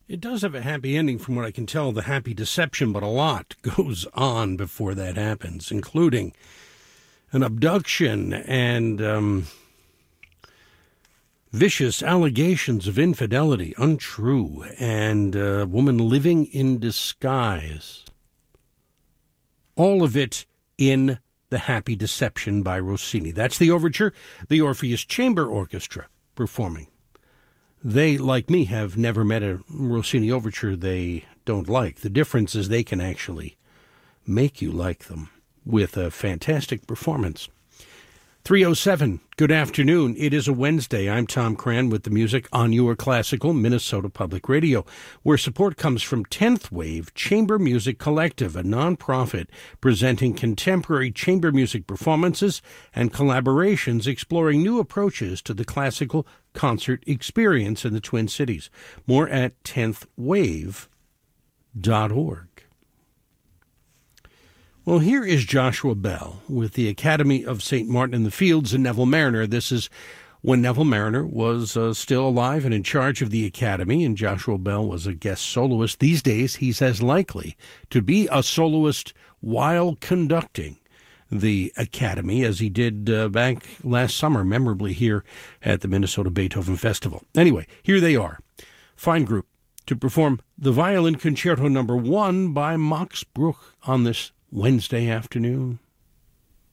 It does have a happy ending from what I can tell, The Happy Deception, but a lot goes on before that happens, including an abduction and vicious allegations of infidelity, untrue, and a woman living in disguise. All of it in The Happy Deception by Rossini. That's the overture, the Orpheus Chamber Orchestra performing. They, like me, have never met a Rossini overture they don't like. The difference is they can actually make you like them with a fantastic performance. 3:07, good afternoon. It is a Wednesday. I'm Tom Cran with the music on your classical Minnesota Public Radio, where support comes from 10th Wave Chamber Music Collective, a nonprofit presenting contemporary chamber music performances and collaborations exploring new approaches to the classical concert experience in the Twin Cities. More at 10thwave.org. Well, here is Joshua Bell with the Academy of St. Martin in the Fields and Neville Marriner. This is when Neville Marriner was still alive and in charge of the Academy, and Joshua Bell was a guest soloist. These days, he's as likely to be a soloist while conducting the Academy as he did back last summer, memorably here at the Minnesota Beethoven Festival. Anyway, here they are. Fine group to perform the Violin Concerto No. 1 by Max Bruch on this Wednesday afternoon.